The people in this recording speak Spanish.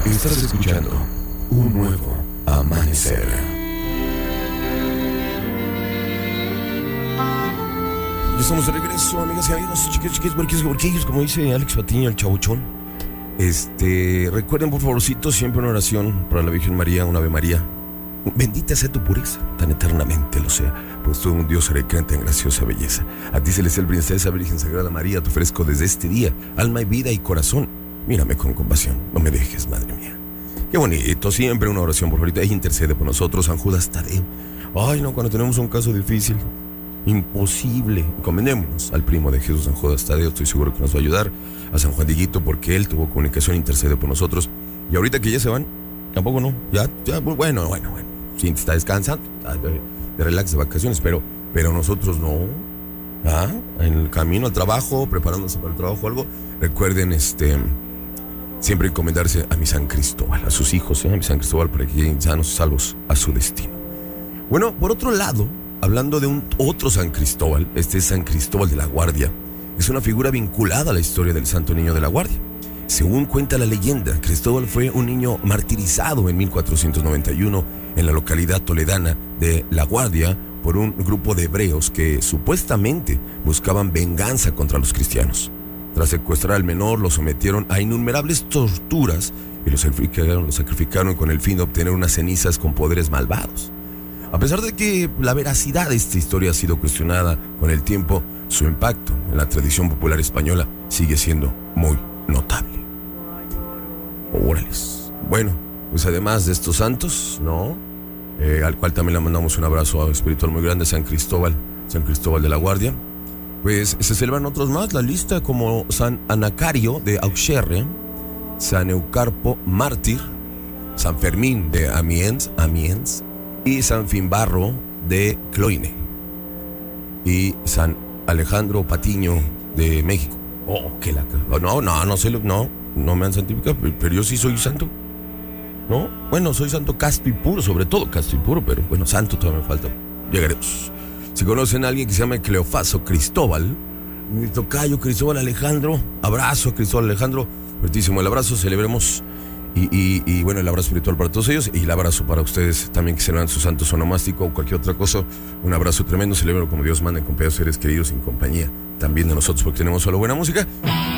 Estás escuchando un nuevo amanecer. Ya estamos de regreso, amigas y amigos, chiquillos, huerquillos, como dice Alex Patiño, el chabuchón. Recuerden, por favorcito, siempre una oración para la Virgen María, una Ave María. Bendita sea tu pureza, tan eternamente lo sea, pues tú un Dios recreante en graciosa belleza. A ti, celestial princesa, Virgen Sagrada María, te ofrezco desde este día alma y vida y corazón. Mírame con compasión, no me dejes, madre mía. Qué bonito, siempre una oración por ahorita. Ella intercede por nosotros, San Judas Tadeo. Ay, no, cuando tenemos un caso difícil, imposible, encomendémonos al primo de Jesús, San Judas Tadeo. Estoy seguro que nos va a ayudar. A San Juan Dieguito, porque él tuvo comunicación, intercede por nosotros. Y ahorita que ya se van, tampoco no, ya, bueno. Sí, está descansando, está de relax, de vacaciones, pero nosotros no. En el camino al trabajo, preparándose para el trabajo o algo, recuerden siempre encomendarse a mi San Cristóbal, a sus hijos, a mi San Cristóbal, para que lleguen sanos y salvos a su destino. Bueno, por otro lado, hablando de otro San Cristóbal, este es San Cristóbal de la Guardia. Es una figura vinculada a la historia del Santo Niño de la Guardia. Según cuenta la leyenda, Cristóbal fue un niño martirizado en 1491 en la localidad toledana de La Guardia por un grupo de hebreos que supuestamente buscaban venganza contra los cristianos. Tras secuestrar al menor, lo sometieron a innumerables torturas y lo sacrificaron con el fin de obtener unas cenizas con poderes malvados. A pesar de que la veracidad de esta historia ha sido cuestionada con el tiempo, su impacto en la tradición popular española sigue siendo muy notable. Órales. Bueno, pues además de estos santos, ¿no? Al cual también le mandamos un abrazo espiritual muy grande, San Cristóbal de la Guardia. Pues se celebran otros más, la lista, como San Anacario de Auxerre, San Eucarpo Mártir, San Fermín de Amiens, y San Finbarro de Cloyne, y San Alejandro Patiño de México. No me han santificado, pero yo sí soy santo. ¿No? Bueno, soy santo casto y puro, sobre todo casto y puro, pero bueno, santo todavía me falta. Llegaremos. Si conocen a alguien que se llama Cleofaso Cristóbal, mi tocayo Cristóbal Alejandro, abrazo Cristóbal Alejandro, fuertísimo el abrazo, celebremos. Y bueno, el abrazo espiritual para todos ellos, y el abrazo para ustedes también que celebran su santo sonomástico o cualquier otra cosa. Un abrazo tremendo, celebro como Dios manda, en compañía de seres queridos, en compañía también de nosotros, porque tenemos solo buena música.